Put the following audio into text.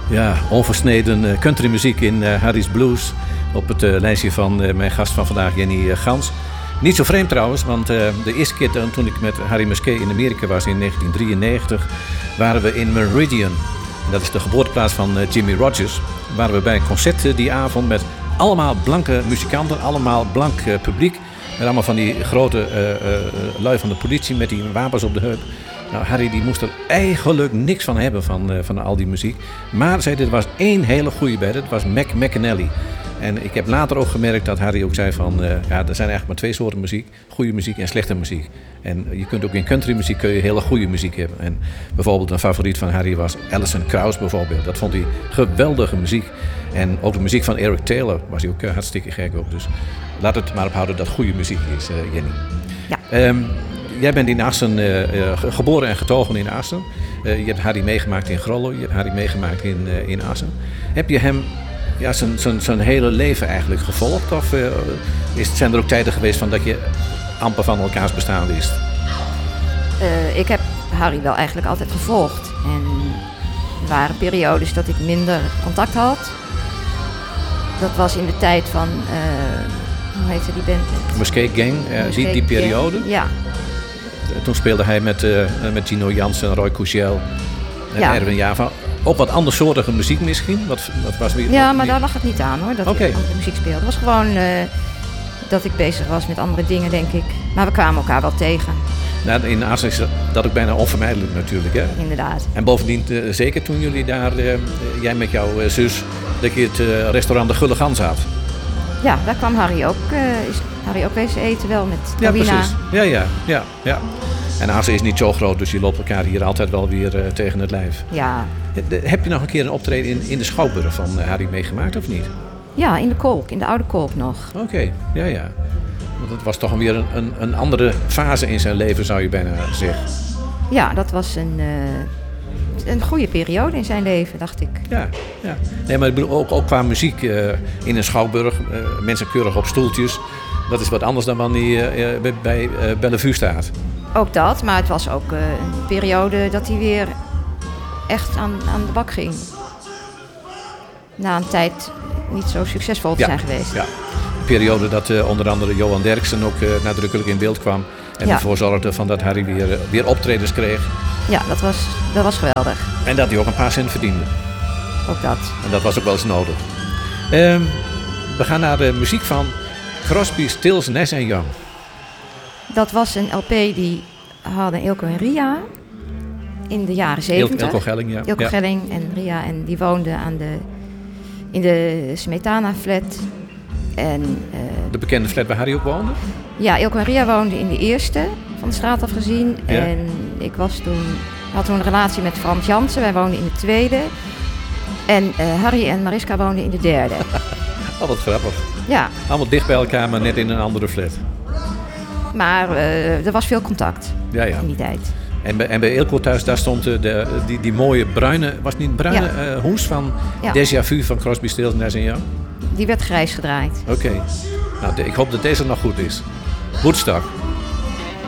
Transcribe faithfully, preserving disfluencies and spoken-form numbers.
Ja, onversneden uh, countrymuziek in uh, Harry's Blues. Op het uh, lijstje van uh, mijn gast van vandaag, Jenny uh, Gans. Niet zo vreemd trouwens, want uh, de eerste keer toen ik met Harry Musquet in Amerika was in negentien drieënnegentig... waren we in Meridian. Dat is de geboorteplaats van uh, Jimmy Rogers. Waren we bij een concert uh, die avond met allemaal blanke muzikanten, allemaal blank uh, publiek. Met allemaal van die grote uh, uh, lui van de politie met die wapens op de heup. Nou, Harry die moest er eigenlijk niks van hebben van, uh, van al die muziek. Maar zei, er was één hele goede bij, dat was Mac McAnally. En ik heb later ook gemerkt dat Harry ook zei van... Uh, ja, er zijn eigenlijk maar twee soorten muziek. Goede muziek en slechte muziek. En je kunt ook in countrymuziek kun je hele goede muziek hebben. En bijvoorbeeld een favoriet van Harry was Alison Krauss bijvoorbeeld. Dat vond hij geweldige muziek. En ook de muziek van Eric Taylor was hij ook uh, hartstikke gek op. Dus laat het maar op houden dat goede muziek is, uh, Jenny. Ja. Um, jij bent in Assen uh, uh, geboren en getogen in Assen. Uh, je hebt Harry meegemaakt in Grollo. Je hebt Harry meegemaakt in, uh, in Assen. Heb je hem... Ja, zijn, zijn, zijn hele leven eigenlijk gevolgd? Of uh, is, zijn er ook tijden geweest van dat je amper van elkaars bestaan wist? Uh, ik heb Harry wel eigenlijk altijd gevolgd. En er waren periodes dat ik minder contact had. Dat was in de tijd van, uh, hoe heette die band? Musquet Gang, uh, Musquet die, die periode? Gang. Ja. Toen speelde hij met, uh, met Gino Jansen, Roy Couchel en ja. Erwin Java. Ook wat andersoortige muziek misschien? Wat, wat was weer, ja, wat, maar daar lag het niet aan hoor, dat okay. ik andere muziek speelde. Het was gewoon uh, dat ik bezig was met andere dingen, denk ik. Maar we kwamen elkaar wel tegen. Nou, in Assen is dat ook bijna onvermijdelijk natuurlijk, hè? Inderdaad. En bovendien, uh, zeker toen jullie daar, uh, jij met jouw uh, zus, dat je het uh, restaurant De Gulle Gans had. Ja, daar kwam Harry ook, uh, is Harry ook wezen eten wel met Ja, Rowena. precies. Ja, ja, ja, ja. En Assen is niet zo groot, dus je loopt elkaar hier altijd wel weer uh, tegen het lijf. Ja. Heb je nog een keer een optreden in, in de Schouwburg van uh, Harry meegemaakt of niet? Ja, in de Kolk, in de oude Kolk nog. Oké, okay. ja, ja. Want het was toch weer een, een, een andere fase in zijn leven, zou je bijna zeggen. Ja, dat was een, uh, een goede periode in zijn leven, dacht ik. Ja, ja. Nee, maar ik bedoel, ook, ook qua muziek uh, in een Schouwburg, uh, mensen keurig op stoeltjes. Dat is wat anders dan wanneer hij uh, bij, bij uh, Bellevue staat. Ook dat, maar het was ook uh, een periode dat hij weer echt aan, aan de bak ging. Na een tijd niet zo succesvol te ja, zijn geweest. Ja, een periode dat uh, onder andere Johan Derksen ook uh, nadrukkelijk in beeld kwam. En ja. ervoor zorgde van dat Harry weer, uh, weer optredens kreeg. Ja, dat was, dat was geweldig. En dat hij ook een paar cent verdiende. Ook dat. En dat was ook wel eens nodig. Um, we gaan naar de muziek van Crosby, Stills, Nash en Young. Dat was een L P die hadden Eelco en Ria in de jaren zeventig. Eelco Gelling, ja. Eelco ja. Gelling en Ria. En die woonden aan de, in de Smetana-flat. En, uh, de bekende flat waar Harry ook woonde? Ja, Eelco en Ria woonden in de eerste van de straat af gezien. Ja. En ik was toen, had toen een relatie met Frans Jansen. Wij woonden in de tweede. En uh, Harry en Mariska woonden in de derde. Oh, wat grappig. Ja. Allemaal dicht bij elkaar, maar net in een andere flat. Maar uh, er was veel contact ja, ja. in die tijd. En bij, en bij Eelco thuis, daar stond de, de, die, die mooie bruine, was het niet een bruine ja. uh, hoes van ja. Déjà Vu van Crosby, Stills, Nash en Young? Die werd grijs gedraaid. Oké. Okay. Nou, de, ik hoop dat deze nog goed is. Woodstock.